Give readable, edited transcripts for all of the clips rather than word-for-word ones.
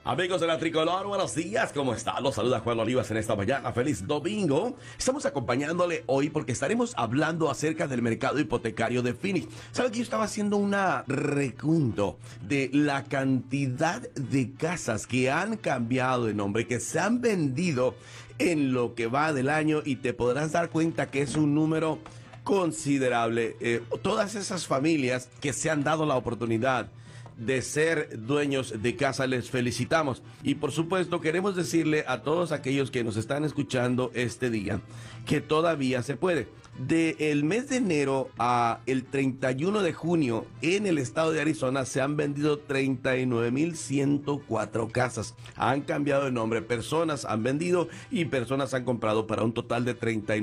Amigos de la Tricolor, buenos días, ¿cómo está? Los saluda Juan Olivas en esta mañana. Feliz domingo. Estamos acompañándole hoy porque estaremos hablando acerca del mercado hipotecario de Phoenix. ¿Sabe que yo estaba haciendo una recuento de la cantidad de casas que han cambiado de nombre, que se han vendido en lo que va del año, y te podrás dar cuenta que es un número considerable? Todas esas familias que se han dado la oportunidad de ser dueños de casa, les felicitamos. Y por supuesto queremos decirle a todos aquellos que nos están escuchando este día que todavía se puede. Del mes de enero a el 31 de junio en el estado de Arizona se han vendido 39,104 casas. Han cambiado de nombre, personas han vendido y personas han comprado, para un total de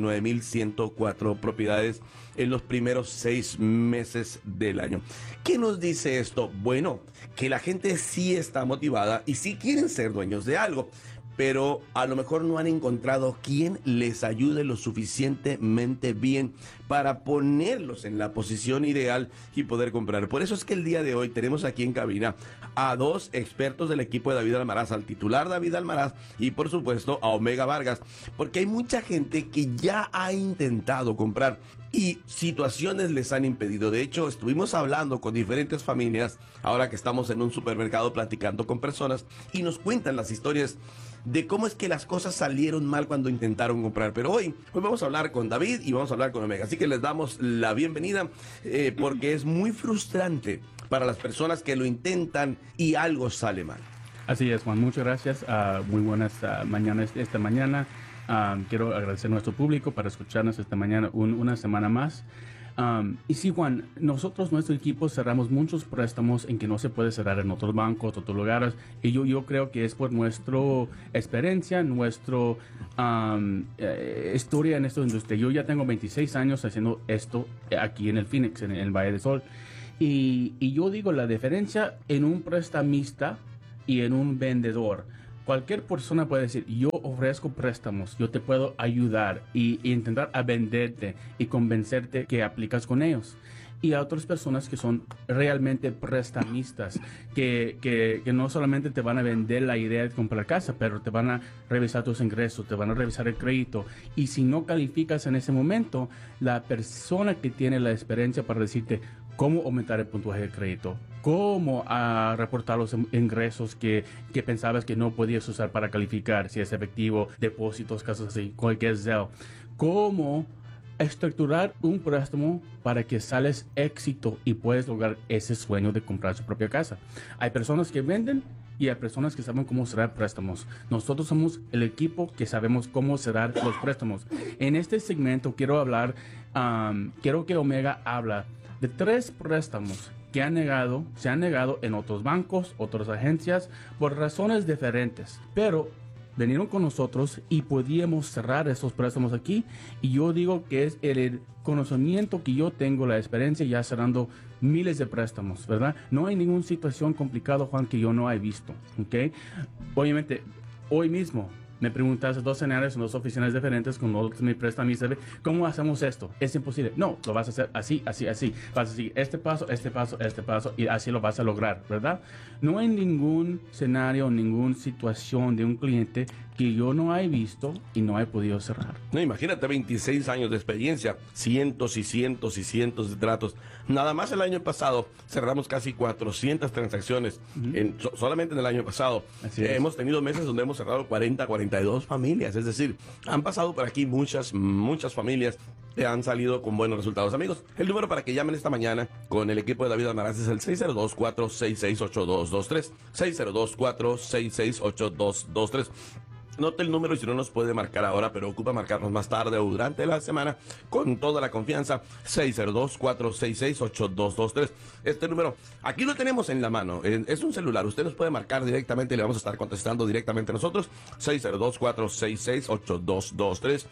39,104 propiedades en los primeros 6 meses del año. ¿Qué nos dice esto? Bueno, que la gente sí está motivada y sí quieren ser dueños de algo, pero a lo mejor no han encontrado quien les ayude lo suficientemente bien para ponerlos en la posición ideal y poder comprar. Por eso es que el día de hoy tenemos aquí en cabina a dos expertos del equipo de David Almaraz, al titular David Almaraz y por supuesto a Omega Vargas, porque hay mucha gente que ya ha intentado comprar y situaciones les han impedido. De hecho, estuvimos hablando con diferentes familias, ahora que estamos en un supermercado platicando con personas, y nos cuentan las historias de cómo es que las cosas salieron mal cuando intentaron comprar. Pero hoy vamos a hablar con David y vamos a hablar con Omega. Así que les damos la bienvenida, porque es muy frustrante para las personas que lo intentan y algo sale mal. Así es, Juan. Muchas gracias. Muy buenas mañanas esta mañana. Quiero agradecer a nuestro público para escucharnos esta mañana una semana más. Y sí, Juan, nuestro equipo cerramos muchos préstamos en que no se puede cerrar en otros bancos, otros lugares. Y yo creo que es por nuestra experiencia, nuestra historia en esta industria. Yo ya tengo 26 años haciendo esto aquí en el Phoenix, en el Valle del Sol. Y yo digo la diferencia en un prestamista y en un vendedor. Cualquier persona puede decir, yo ofrezco préstamos, yo te puedo ayudar y intentar a venderte y convencerte que aplicas con ellos. Y a otras personas que son realmente prestamistas, que no solamente te van a vender la idea de comprar casa, pero te van a revisar tus ingresos, te van a revisar el crédito. Y si no calificas en ese momento, la persona que tiene la experiencia para decirte cómo aumentar el puntaje de crédito, cómo reportar los ingresos que pensabas que no podías usar para calificar, si es efectivo, depósitos, casos así, cualquier Zelle, cómo estructurar un préstamo para que sales éxito y puedes lograr ese sueño de comprar su propia casa. Hay personas que venden y hay personas que saben cómo cerrar préstamos. Nosotros somos el equipo que sabemos cómo cerrar los préstamos. En este segmento quiero que Omega habla de 3 préstamos que se han negado en otros bancos, otras agencias, por razones diferentes, pero vinieron con nosotros y podíamos cerrar esos préstamos aquí. Y yo digo que es el conocimiento que yo tengo, la experiencia ya cerrando miles de préstamos, ¿verdad? No hay ninguna situación complicada, Juan, que yo no haya visto, ¿ok? Obviamente, hoy mismo me preguntaste 2 escenarios en 2 oficinas diferentes con mi prestamista. ¿Cómo hacemos esto? Es imposible. No, lo vas a hacer así, así, así. Vas a seguir este paso, este paso, este paso, y así lo vas a lograr, ¿verdad? No hay ningún escenario, ninguna situación de un cliente que yo no haya visto y no haya podido cerrar. No, imagínate, 26 años de experiencia, cientos y cientos y cientos de tratos. Nada más el año pasado cerramos casi 400 transacciones, solamente en el año pasado. Hemos tenido meses donde hemos cerrado 40, 42 familias, es decir, han pasado por aquí muchas familias que han salido con buenos resultados. Amigos, el número para que llamen esta mañana con el equipo de David Almaraz es el 602-466-8223, 602-466-8223. Note el número y si no nos puede marcar ahora, pero ocupa marcarnos más tarde o durante la semana con toda la confianza. 602-466-8223. Este número, aquí lo tenemos en la mano, es un celular, usted nos puede marcar directamente y le vamos a estar contestando directamente a nosotros. 602-466-8223,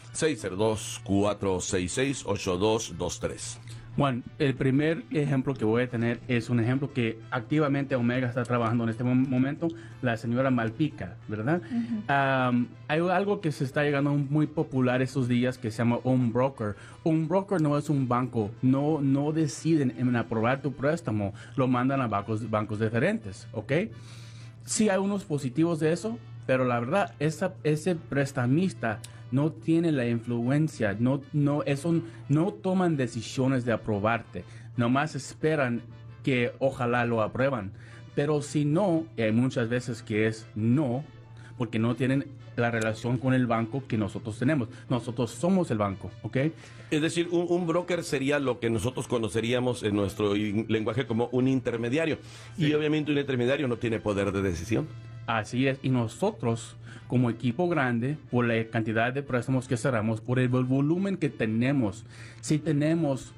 602-466-8223. Juan, el primer ejemplo que voy a tener es un ejemplo que activamente Omega está trabajando en este momento, la señora Malpica, ¿verdad? Hay algo que se está llegando muy popular estos días que se llama un broker. Un broker no es un banco, no deciden en aprobar tu préstamo, lo mandan a bancos diferentes, ¿ok? Sí hay unos positivos de eso, pero la verdad, ese prestamista no tiene la influencia, no toman decisiones de aprobarte, nomás esperan que ojalá lo aprueban. Pero si no, y hay muchas veces que es no, porque no tienen la relación con el banco que nosotros tenemos. Nosotros somos el banco, ¿ok? Es decir, un broker sería lo que nosotros conoceríamos en nuestro lenguaje como un intermediario. Sí. Y obviamente un intermediario no tiene poder de decisión. Así es, y nosotros como equipo grande, por la cantidad de préstamos que cerramos, por el volumen que tenemos, si tenemos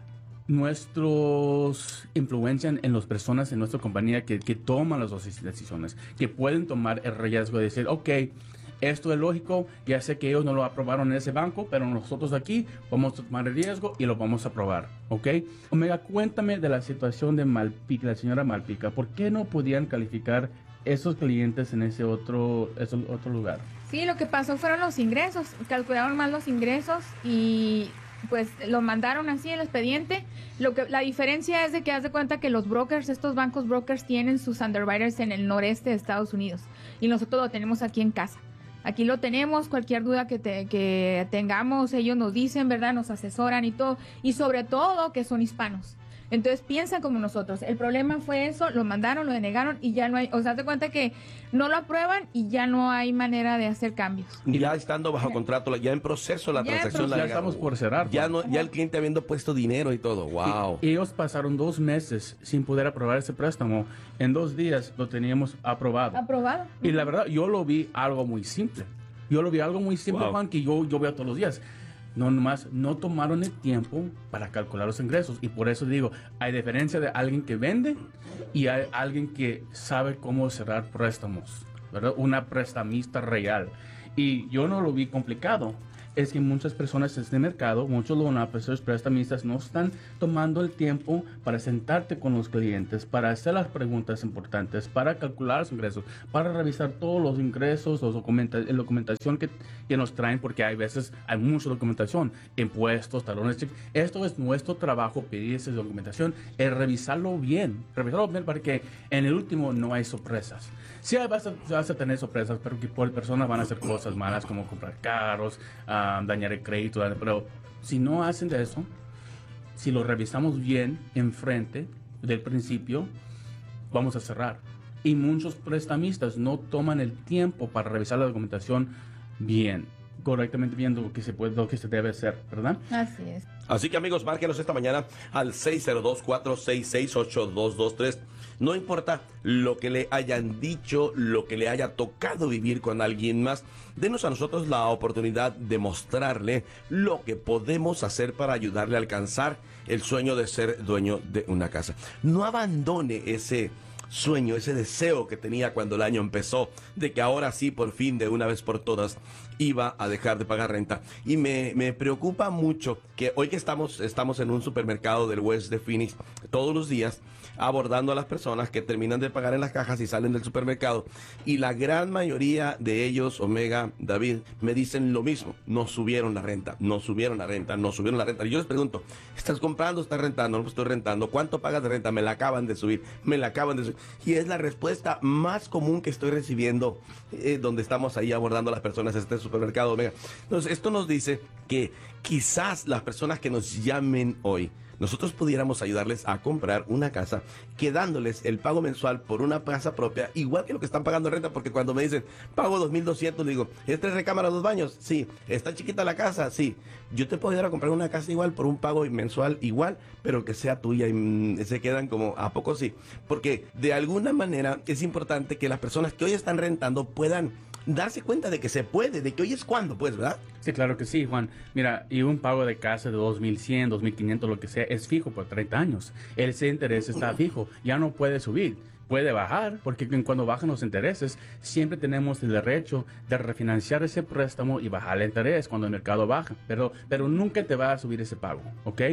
nuestros influencia en las personas en nuestra compañía que toman las decisiones, que pueden tomar el riesgo de decir, ok, esto es lógico, ya sé que ellos no lo aprobaron en ese banco, pero nosotros aquí vamos a tomar el riesgo y lo vamos a aprobar, ¿ok? Omega, cuéntame de la situación de Malpica, la señora Malpica. ¿Por qué no podían calificar esos clientes en ese otro lugar? Sí, lo que pasó fueron los ingresos. Calcularon mal los ingresos y pues lo mandaron así el expediente. La diferencia es de que haz de cuenta que los brokers, estos bancos brokers tienen sus underwriters en el noreste de Estados Unidos y nosotros lo tenemos aquí en casa. Aquí lo tenemos, cualquier duda que tengamos, ellos nos dicen, ¿verdad? Nos asesoran y todo. Y sobre todo que son hispanos. Entonces piensan como nosotros. El problema fue eso, lo mandaron, lo denegaron y ya no hay, o sea, te cuenta que no lo aprueban y ya no hay manera de hacer cambios. Ya estando bajo contrato, ya en proceso la transacción. Ya estamos por cerrar. Ya el cliente habiendo puesto dinero y todo. Wow. Y ellos pasaron 2 meses sin poder aprobar ese préstamo. En 2 días lo teníamos aprobado. Aprobado. Y la verdad, yo lo vi algo muy simple. Wow. Juan, que yo veo todos los días. No tomaron el tiempo para calcular los ingresos. Y por eso digo, hay diferencia de alguien que vende y hay alguien que sabe cómo cerrar préstamos, ¿verdad? Una prestamista real. Y yo no lo vi complicado. Es que muchas personas en este mercado, muchos loan officers, prestamistas, no están tomando el tiempo para sentarte con los clientes, para hacer las preguntas importantes, para calcular los ingresos, para revisar todos los ingresos, la documentación que nos traen, porque hay veces hay mucha documentación, impuestos, talones. Esto es nuestro trabajo, pedir esa documentación, es revisarlo bien para que en el último no hay sorpresas. Sí, vas a tener sorpresas, pero que por personas van a hacer cosas malas como comprar carros, dañar el crédito, pero si no hacen de eso, si lo revisamos bien enfrente del principio, vamos a cerrar. Y muchos prestamistas no toman el tiempo para revisar la documentación bien, correctamente viendo lo que se debe hacer, ¿verdad? Así es. Así que amigos, márquenos esta mañana al 602-466-8223. No importa lo que le hayan dicho, lo que le haya tocado vivir con alguien más, denos a nosotros la oportunidad de mostrarle lo que podemos hacer para ayudarle a alcanzar el sueño de ser dueño de una casa. No abandone ese sueño, ese deseo que tenía cuando el año empezó, de que ahora sí, por fin, de una vez por todas, iba a dejar de pagar renta. Y me preocupa mucho que hoy que estamos en un supermercado del West de Phoenix, todos los días, abordando a las personas que terminan de pagar en las cajas y salen del supermercado, y la gran mayoría de ellos, Omega, David, me dicen lo mismo: no subieron la renta, no subieron la renta, no subieron la renta. Y yo les pregunto, ¿estás comprando o estás rentando? No, pues estoy rentando. ¿Cuánto pagas de renta? Me la acaban de subir, me la acaban de subir. Y es la respuesta más común que estoy recibiendo donde estamos ahí abordando a las personas en este supermercado, Omega. Entonces, esto nos dice que quizás las personas que nos llamen hoy, nosotros pudiéramos ayudarles a comprar una casa, quedándoles el pago mensual por una casa propia, igual que lo que están pagando en renta, porque cuando me dicen, pago 2,200, digo, ¿es 3 recámaras, 2 baños? Sí. ¿Está chiquita la casa? Sí. Yo te puedo ayudar a comprar una casa igual por un pago mensual igual, pero que sea tuya, y se quedan como, ¿a poco sí? Porque de alguna manera es importante que las personas que hoy están rentando puedan darse cuenta de que se puede, de que hoy es cuando, pues, ¿verdad? Sí, claro que sí, Juan. Mira, y un pago de casa de 2,100, 2,500, lo que sea, es fijo por 30 años. Ese interés está fijo, ya no puede subir. Puede bajar, porque cuando bajan los intereses, siempre tenemos el derecho de refinanciar ese préstamo y bajar el interés cuando el mercado baja, pero nunca te va a subir ese pago, ¿ok?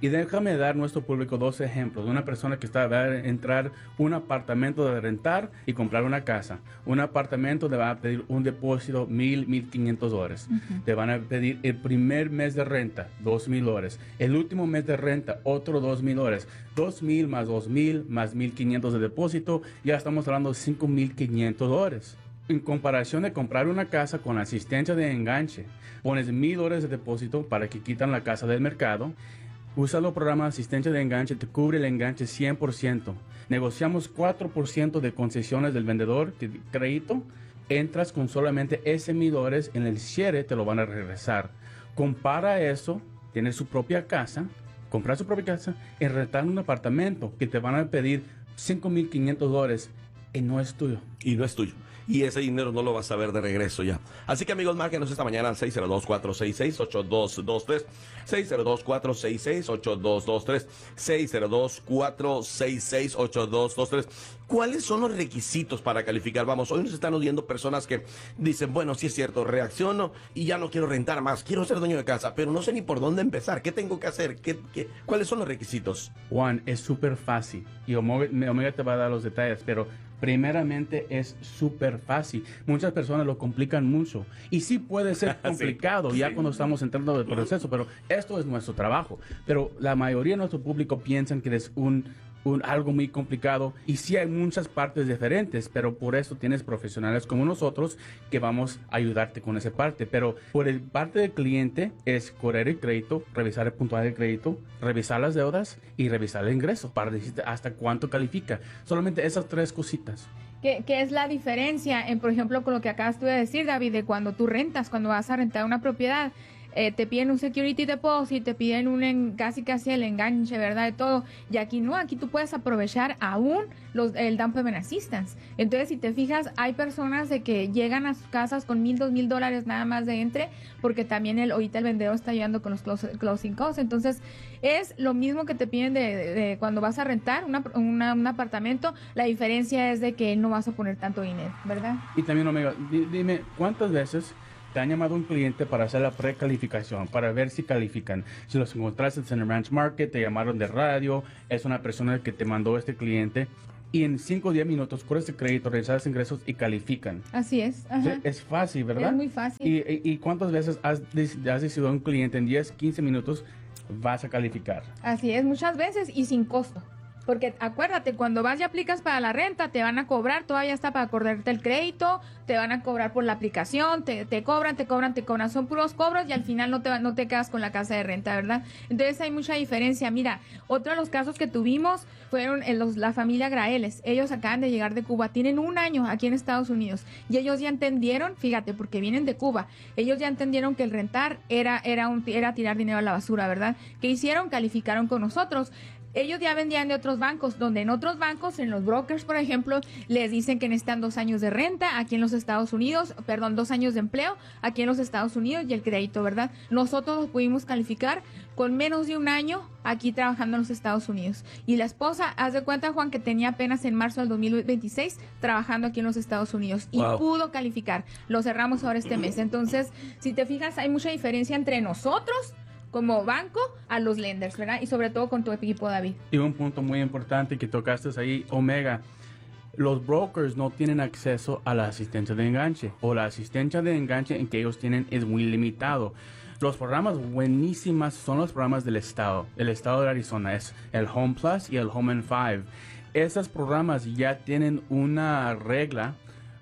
Y déjame dar a nuestro público 2 ejemplos. Una persona que va a entrar un apartamento de rentar y comprar una casa. Un apartamento le va a pedir un depósito $1,500. Te van a pedir el primer mes de renta, $2,000. El último mes de renta, otro $2,000. $2,000 más $2,000 más $1,500 de depósito, ya estamos hablando de $5,500. En comparación de comprar una casa con asistencia de enganche, pones $1,000 de depósito para que quitan la casa del mercado. Usa los programas de asistencia de enganche, te cubre el enganche 100%. Negociamos 4% de concesiones del vendedor de crédito. Entras con solamente ese $1,000, en el cierre te lo van a regresar. Compara eso, tienes su propia casa, comprar su propia casa, y rentar un apartamento que te van a pedir $5,500 y no es tuyo. Y no es tuyo. Y ese dinero no lo vas a ver de regreso ya. Así que amigos, márquenos esta mañana al 602-466-8223, 602-466-8223, 602-466-8223. ¿Cuáles son los requisitos para calificar? Vamos, hoy nos están oyendo personas que dicen, bueno, sí es cierto, reacciono y ya no quiero rentar más, quiero ser dueño de casa, pero no sé ni por dónde empezar. ¿Qué tengo que hacer? ¿Cuáles son los requisitos? Juan, es súper fácil y Omega te va a dar los detalles, pero primeramente es súper fácil. Muchas personas lo complican mucho y sí puede ser complicado ya cuando estamos entrando en el proceso, pero esto es nuestro trabajo. Pero la mayoría de nuestro público piensan que es algo muy complicado y sí hay muchas partes diferentes, pero por eso tienes profesionales como nosotros que vamos a ayudarte con esa parte. Pero por el parte del cliente es correr el crédito, revisar el puntaje de crédito, revisar las deudas y revisar el ingreso para decirte hasta cuánto califica. Solamente esas 3 cositas. ¿Qué es la diferencia en, por ejemplo, con lo que acabas tú de decir, David, de cuando tú rentas, cuando vas a rentar una propiedad? Te piden un security deposit, te piden casi el enganche, ¿verdad? De todo. Y aquí no, aquí tú puedes aprovechar aún el down payment assistance. Entonces, si te fijas, hay personas de que llegan a sus casas con $1,000, $2,000 nada más de entre, porque también ahorita el vendedor está ayudando con los closing costs. Entonces, es lo mismo que te piden de cuando vas a rentar un apartamento. La diferencia es de que no vas a poner tanto dinero, ¿verdad? Y también, Omega, dime, ¿cuántas veces te han llamado un cliente para hacer la precalificación, para ver si califican? Si los encontraste en el Ranch Market, te llamaron de radio, es una persona que te mandó este cliente, y en 5 o 10 minutos corres el crédito, revisas ingresos y califican. Así es. Ajá. Es fácil, ¿verdad? Es muy fácil. ¿Y cuántas veces has decidido a un cliente en 10, 15 minutos vas a calificar? Así es, muchas veces y sin costo. Porque acuérdate, cuando vas y aplicas para la renta, te van a cobrar, todavía está para acordarte el crédito, te van a cobrar por la aplicación, te cobran, son puros cobros y al final no te quedas con la casa de renta, ¿verdad? Entonces hay mucha diferencia. Mira, otro de los casos que tuvimos fueron la familia Graeles. Ellos acaban de llegar de Cuba, tienen 1 año aquí en Estados Unidos y ellos ya entendieron, fíjate, porque vienen de Cuba, ellos ya entendieron que el rentar era tirar dinero a la basura, ¿verdad? ¿Qué hicieron? Calificaron con nosotros. Ellos ya vendían de otros bancos, donde en otros bancos, en los brokers, por ejemplo, les dicen que necesitan 2 años de renta aquí en los Estados Unidos, 2 años de empleo aquí en los Estados Unidos y el crédito, ¿verdad? Nosotros los pudimos calificar con menos de 1 año aquí trabajando en los Estados Unidos. Y la esposa, haz de cuenta, Juan, que tenía apenas en marzo del 2026 trabajando aquí en los Estados Unidos y pudo calificar. Lo cerramos ahora este mes. Entonces, si te fijas, hay mucha diferencia entre nosotros como banco a los lenders, ¿verdad? Y sobre todo con tu equipo, David. Y un punto muy importante que tocaste ahí, Omega, los brokers no tienen acceso a la asistencia de enganche, o la asistencia de enganche en que ellos tienen es muy limitado. Los programas buenísimas son los programas del estado de Arizona, es el Home Plus y el Home and 5. Esos programas ya tienen una regla,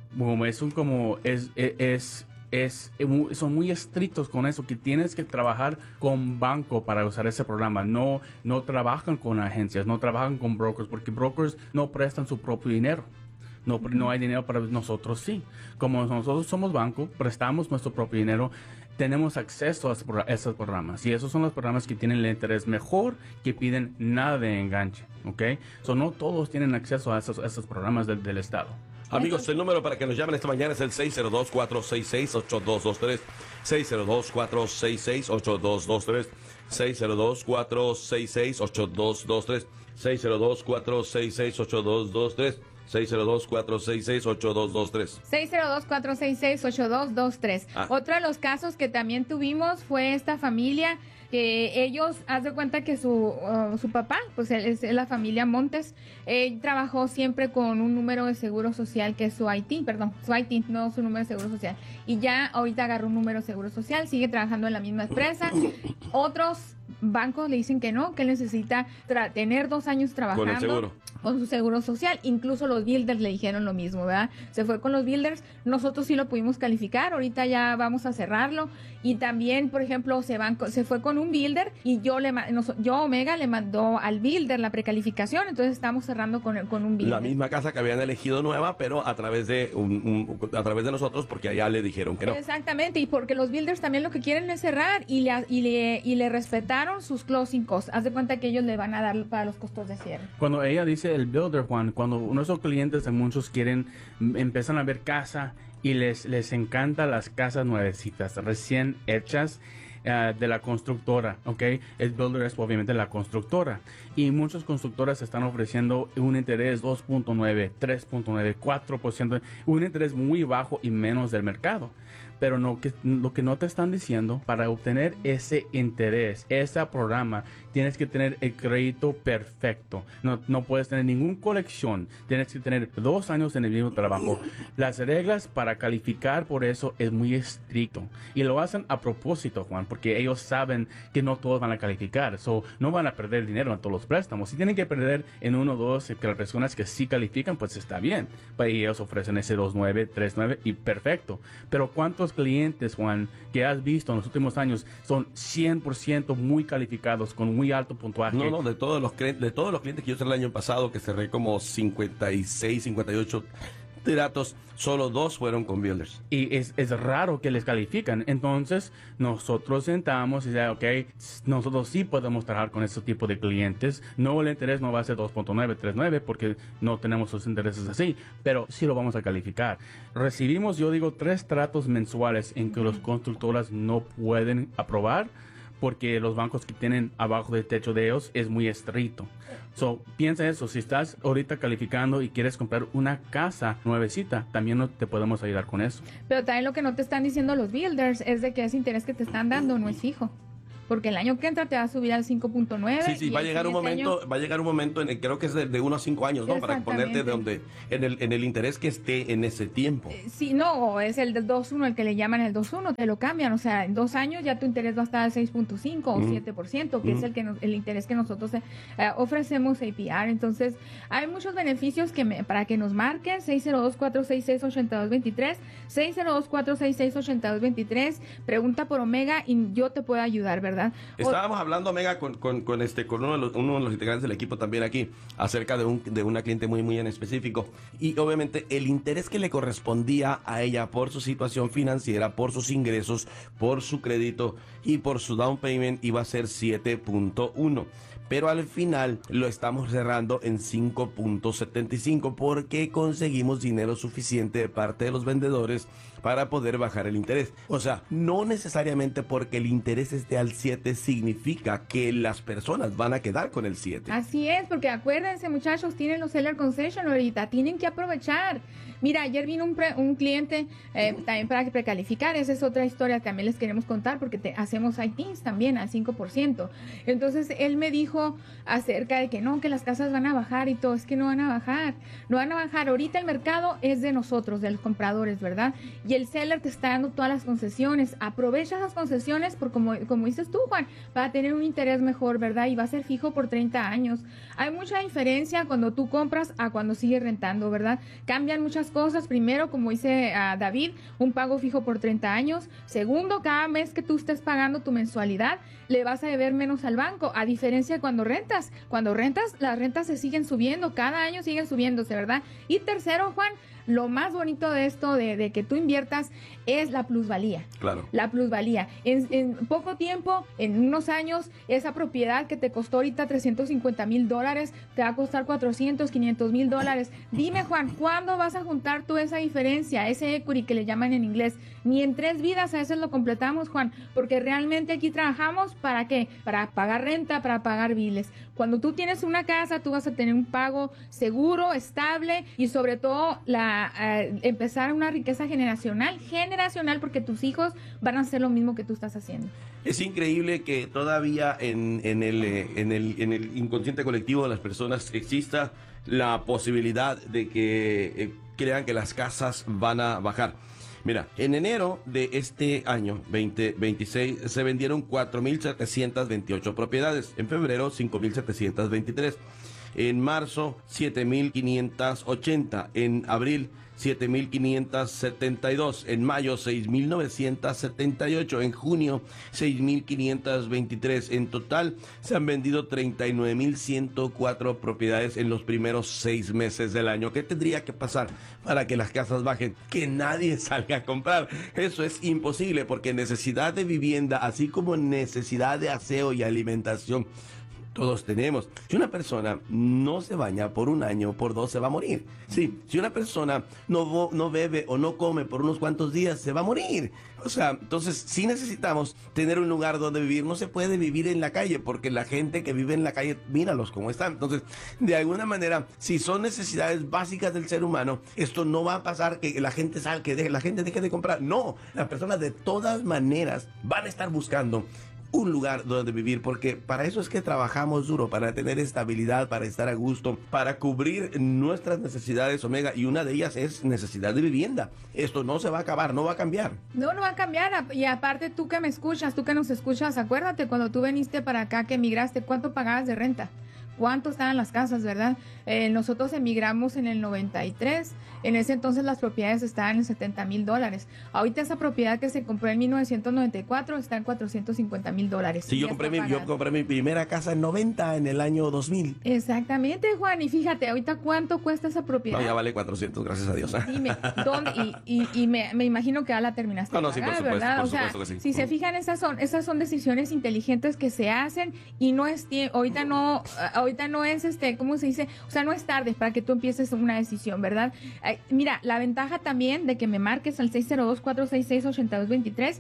son muy estrictos con eso, que tienes que trabajar con banco para usar ese programa. No trabajan con agencias, no trabajan con brokers, porque brokers no prestan su propio dinero. No hay dinero para nosotros, sí. Como nosotros somos banco, prestamos nuestro propio dinero, tenemos acceso a esos programas. Y esos son los programas que tienen el interés mejor, que piden nada de enganche, ¿ok? No todos tienen acceso a esos programas del Estado. Amigos, el número para que nos llamen esta mañana es el 602-466-8223, 602-466-8223, 602-466-8223, 602-466-8223, 602-466-8223. 602-466-8223. Otro de los casos que también tuvimos fue esta familia que ellos, haz de cuenta que su papá, pues él es la familia Montes, trabajó siempre con un número de seguro social que es su IT, no su número de seguro social. Y ya ahorita agarró un número de seguro social, sigue trabajando en la misma empresa. Otros bancos le dicen que no, que él necesita tener 2 años trabajando con el seguro, con su seguro social. Incluso los builders le dijeron lo mismo, ¿verdad? Se fue con los builders, nosotros sí lo pudimos calificar, ahorita ya vamos a cerrarlo. Y también, por ejemplo, se fue con un builder y yo Omega le mandó al builder la precalificación, entonces estamos cerrando con un builder. La misma casa que habían elegido nueva, pero a través de a través de nosotros, porque allá le dijeron que no. Exactamente, y porque los builders también lo que quieren es cerrar y le respetaron sus closing costs. Haz de cuenta que ellos le van a dar para los costos de cierre. Cuando ella dice el builder, Juan, cuando nuestros clientes de muchos empiezan a ver casa y les encantan las casas nuevecitas, recién hechas, de la constructora, ¿ok? El builder es obviamente la constructora. Y muchas constructoras están ofreciendo un interés 2.9, 3.9, 4%, un interés muy bajo y menos del mercado. Pero lo que no te están diciendo, para obtener ese interés, ese programa, tienes que tener el crédito perfecto. No puedes tener ninguna colección. Tienes que tener 2 años en el mismo trabajo. Las reglas para calificar por eso es muy estricto. Y lo hacen a propósito, Juan, porque ellos saben que no todos van a calificar. No van a perder dinero en todos los préstamos. Si tienen que perder en 1 o 2, que las personas que sí califican, pues está bien. Y ellos ofrecen ese 2.9, 3.9 y perfecto. Pero ¿cuántos clientes, Juan, que has visto en los últimos años son 100% muy calificados, con muy alto puntuaje? No, de todos los clientes que yo cerré el año pasado, que cerré como 56, 58 tratos, solo 2 fueron con builders. Y es raro que les califican. Entonces, nosotros sentamos y decimos, ok, nosotros sí podemos trabajar con este tipo de clientes. No, el interés no va a ser 2.9, 3.9, porque no tenemos sus intereses así, pero sí lo vamos a calificar. Recibimos, 3 tratos mensuales en que los constructoras no pueden aprobar, porque los bancos que tienen abajo del techo de ellos es muy estricto. Piensa eso, si estás ahorita calificando y quieres comprar una casa nuevecita, también no te podemos ayudar con eso. Pero también lo que no te están diciendo los builders es de que ese interés que te están dando no es fijo. Porque el año que entra te va a subir al 5.9. Sí, va a llegar un momento, creo que es de 1 a 5 años, ¿no? Para ponerte en el interés que esté en ese tiempo. Sí, no, es el del 2.1, el que le llaman el 2.1, te lo cambian. O sea, en 2 años ya tu interés va a estar al 6.5 o 7%, que es el interés que nosotros ofrecemos APR. Entonces, hay muchos beneficios para que nos marquen. 602-466-8223, 602-466-8223. Pregunta por Omega y yo te puedo ayudar, ¿verdad? Estábamos hablando, Omega, con uno de los integrantes del equipo también aquí, acerca de una cliente muy en específico. Y obviamente el interés que le correspondía a ella por su situación financiera, por sus ingresos, por su crédito y por su down payment iba a ser 7.1. Pero al final lo estamos cerrando en 5.75 porque conseguimos dinero suficiente de parte de los vendedores para poder bajar el interés. O sea, no necesariamente porque el interés esté al 7 significa que las personas van a quedar con el 7. Así es, porque acuérdense, muchachos, tienen los seller concession ahorita, tienen que aprovechar. Mira, ayer vino un cliente también para precalificar. Esa es otra historia que también les queremos contar porque hacemos ITINs también al 5%. Entonces, él me dijo acerca de que no, que las casas van a bajar y todo. Es que no van a bajar. No van a bajar. Ahorita el mercado es de nosotros, de los compradores, ¿verdad? Y el seller te está dando todas las concesiones. Aprovecha esas concesiones por como dices tú, Juan, para tener un interés mejor, ¿verdad? Y va a ser fijo por 30 años. Hay mucha diferencia cuando tú compras a cuando sigues rentando, ¿verdad? Cambian muchas cosas. Primero, como dice David, un pago fijo por 30 años. Segundo, cada mes que tú estés pagando tu mensualidad, le vas a deber menos al banco, a diferencia de cuando rentas. Cuando rentas, las rentas se siguen subiendo, cada año siguen subiéndose, ¿verdad? Y tercero, Juan, lo más bonito de esto, de que tú inviertas, es la plusvalía. Claro. La plusvalía. En poco tiempo, en unos años, esa propiedad que te costó ahorita $350,000, te va a costar $400,000, $500,000. Dime, Juan, ¿cuándo vas a juntar contar toda esa diferencia, ese equity que le llaman en inglés. Ni en 3 vidas a veces lo completamos, Juan, porque realmente aquí trabajamos ¿para qué? Para pagar renta, para pagar biles. Cuando tú tienes una casa, tú vas a tener un pago seguro, estable y sobre todo empezar una riqueza generacional, porque tus hijos van a hacer lo mismo que tú estás haciendo. Es increíble que todavía en el inconsciente colectivo de las personas exista la posibilidad de que crean que las casas van a bajar. Mira, en enero de este año 2026 se vendieron 4.728 propiedades. En febrero, 5.723. En marzo, 7.580. En abril, 7.572. En mayo, 6.978. En junio, 6.523. En total, se han vendido 39.104 propiedades en los primeros 6 meses del año. ¿Qué tendría que pasar para que las casas bajen? Que nadie salga a comprar. Eso es imposible porque necesidad de vivienda, así como necesidad de aseo y alimentación, todos tenemos. Si una persona no se baña por 1 año, por 2 se va a morir. Sí, si una persona no bebe o no come por unos cuantos días, se va a morir. O sea, entonces sí necesitamos tener un lugar donde vivir. No se puede vivir en la calle porque la gente que vive en la calle, míralos cómo están. Entonces, de alguna manera, si son necesidades básicas del ser humano, esto no va a pasar que la gente salga, la gente deje de comprar. No, las personas de todas maneras van a estar buscando un lugar donde vivir, porque para eso es que trabajamos duro, para tener estabilidad, para estar a gusto, para cubrir nuestras necesidades, Omega, y una de ellas es necesidad de vivienda. Esto no se va a acabar, no va a cambiar. No va a cambiar, y aparte tú que me escuchas, tú que nos escuchas, acuérdate cuando tú viniste para acá, que emigraste, ¿cuánto pagabas de renta? ¿Cuánto estaban las casas, verdad? Nosotros emigramos en el 93. En ese entonces las propiedades estaban en $70,000. Ahorita esa propiedad que se compró en 1994 está en $450,000. Sí, yo compré mi primera casa en 90, en el año 2000. Exactamente, Juan. Y fíjate, ahorita ¿cuánto cuesta esa propiedad? No, ya vale 400, gracias a Dios. Dime, ¿dónde? Y me imagino que ya la terminaste de pagar, sí, por supuesto, ¿verdad? por supuesto que sí. Si se fijan, esas son decisiones inteligentes que se hacen y no es ahorita no es ¿cómo se dice? O sea, no es tarde para que tú empieces una decisión, ¿verdad? Mira, la ventaja también de que me marques al 602-466-8223,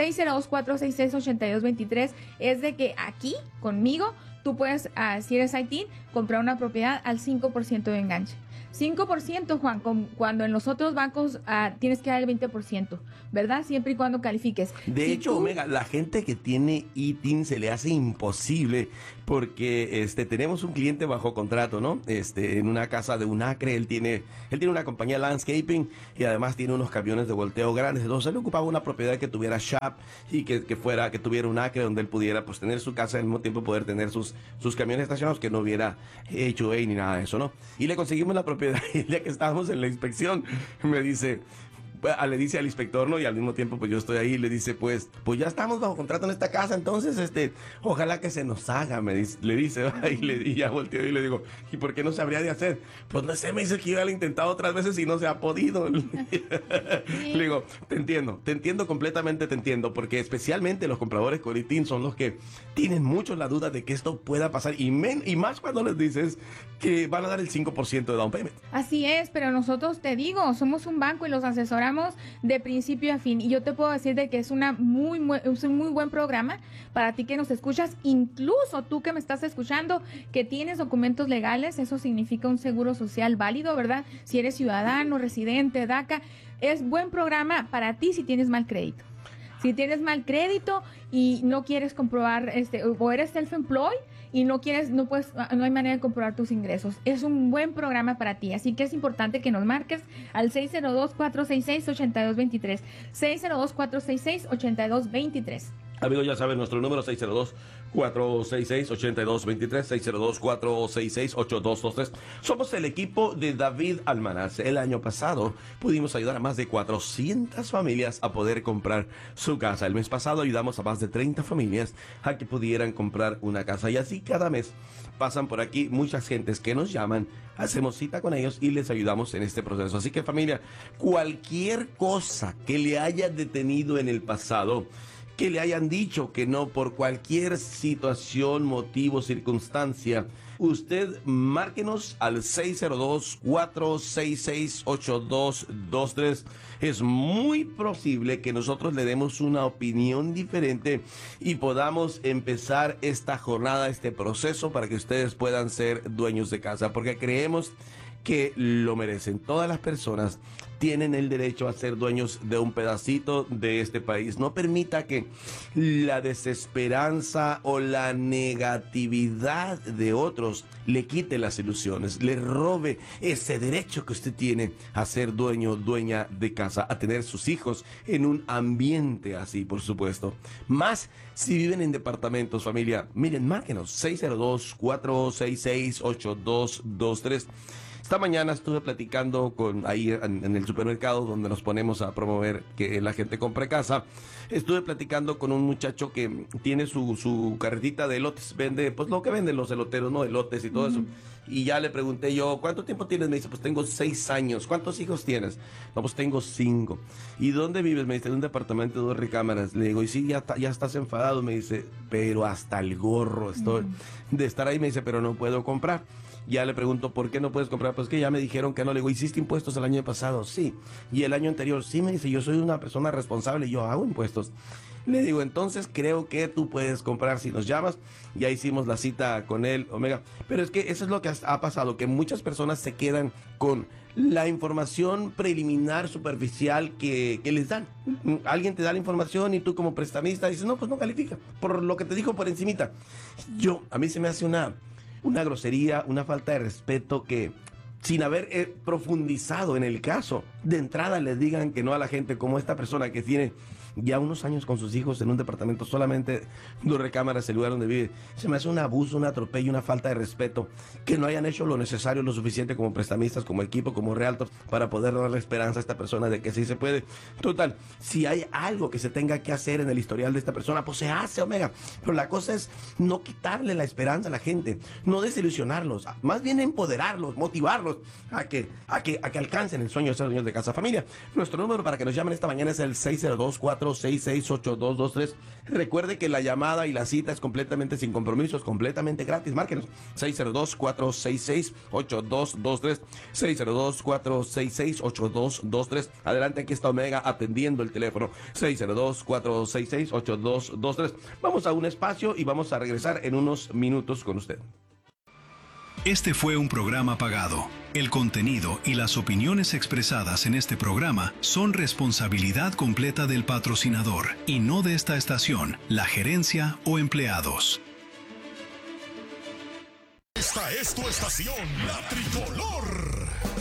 602-466-8223, es de que aquí, conmigo, tú puedes, si eres ITIN, comprar una propiedad al 5% de enganche. 5%, Juan, cuando en los otros bancos tienes que dar el 20%, ¿verdad? Siempre y cuando califiques. De hecho, Omega, la gente que tiene ITIN se le hace imposible porque tenemos un cliente bajo contrato, ¿no? En una casa de 1 acre, él tiene una compañía landscaping y además tiene unos camiones de volteo grandes. Entonces él ocupaba una propiedad que tuviera shop y que tuviera 1 acre donde él pudiera pues tener su casa y al mismo tiempo poder tener sus camiones estacionados, que no hubiera HOA ni nada de eso, ¿no? Y le conseguimos la propiedad y el día que estábamos en la inspección le dice al inspector, ¿no? Y al mismo tiempo pues yo estoy ahí y le dice pues ya estamos bajo contrato en esta casa, entonces ojalá que se nos haga, le dice y ya volteo y le digo, ¿y por qué no se habría de hacer? Pues no sé, me dice que yo ya lo he intentado otras veces y no se ha podido. Le digo, te entiendo completamente, porque especialmente los compradores con ITIN son los que tienen mucho la duda de que esto pueda pasar y más cuando les dices que van a dar el 5% de down payment. Así es, pero nosotros te digo, somos un banco y los asesoramos de principio a fin, y yo te puedo decir de que es un muy buen programa para ti que nos escuchas, incluso tú que me estás escuchando, que tienes documentos legales. Eso significa un seguro social válido, ¿verdad? Si eres ciudadano, residente, DACA, es buen programa para ti si tienes mal crédito. Si tienes mal crédito y no quieres comprobar, o eres self-employed y no hay manera de comprobar tus ingresos, es un buen programa para ti. Así que es importante que nos marques al 602-466-8223, 602-466-8223. Amigos, ya saben, nuestro número 602-466-8223, 602-466-8223. Somos el equipo de David Almanaz. El año pasado pudimos ayudar a más de 400 familias a poder comprar su casa. El mes pasado ayudamos a más de 30 familias a que pudieran comprar una casa. Y así cada mes pasan por aquí muchas gentes que nos llaman, hacemos cita con ellos y les ayudamos en este proceso. Así que, familia, cualquier cosa que le haya detenido en el pasado, que le hayan dicho que no por cualquier situación, motivo, circunstancia, Usted márquenos al 602-466-8223. Es muy posible que nosotros le demos una opinión diferente y podamos empezar esta jornada, este proceso, para que ustedes puedan ser dueños de casa, porque creemos que lo merecen. Todas las personas tienen el derecho a ser dueños de un pedacito de este país. No permita que la desesperanza o la negatividad de otros le quite las ilusiones, le robe ese derecho que usted tiene a ser dueño, dueña de casa, a tener sus hijos en un ambiente así, por supuesto. Más si viven en departamentos, familia. Miren, márquenos 602-466-8223. Esta mañana estuve platicando ahí en el supermercado donde nos ponemos a promover que la gente compre casa. Estuve platicando con un muchacho que tiene su carretita de elotes, vende pues lo que venden los eloteros, ¿no? Elotes y todo eso. Y ya le pregunté yo, ¿cuánto tiempo tienes? Me dice, pues tengo 6 años. ¿Cuántos hijos tienes? No, pues tengo 5. ¿Y dónde vives? Me dice, en un departamento de 2 recámaras. Le digo, y sí, ya estás enfadado. Me dice, pero hasta el gorro estoy de estar ahí. Me dice, pero no puedo comprar. Ya le pregunto, ¿por qué no puedes comprar? Pues que ya me dijeron que no. Le digo, ¿hiciste impuestos el año pasado? Sí. ¿Y el año anterior? Sí. Me dice, yo soy una persona responsable, yo hago impuestos. Le digo, entonces creo que tú puedes comprar si nos llamas. Ya hicimos la cita con él, Omega. Pero es que eso es lo que ha pasado, que muchas personas se quedan con la información preliminar, superficial que les dan. Alguien te da la información y tú como prestamista dices, no, pues no califica, por lo que te dijo por encimita. A mí se me hace una grosería, una falta de respeto que, sin haber profundizado en el caso, de entrada les digan que no a la gente, como esta persona que tiene ya unos años con sus hijos en un departamento solamente 2 recámaras, el lugar donde vive. Se me hace un abuso, un atropello, una falta de respeto, que no hayan hecho lo necesario, lo suficiente como prestamistas, como equipo, como realtors, para poder darle esperanza a esta persona de que sí se puede. Total, si hay algo que se tenga que hacer en el historial de esta persona, pues se hace, Omega. Pero la cosa es no quitarle la esperanza a la gente, no desilusionarlos, más bien empoderarlos, motivarlos a que alcancen el sueño de ser dueños de casa. Familia, nuestro número para que nos llamen esta mañana es el 602-466-8223. Recuerde que la llamada y la cita es completamente sin compromisos, completamente gratis. Márquenos 602-466-8223, 602-466-8223. Adelante, aquí está Omega atendiendo el teléfono, 602-466-8223. Vamos a un espacio y vamos a regresar en unos minutos con usted. Este fue un programa pagado. El contenido y las opiniones expresadas en este programa son responsabilidad completa del patrocinador y no de esta estación, la gerencia o empleados. Esta es tu estación, La Tricolor.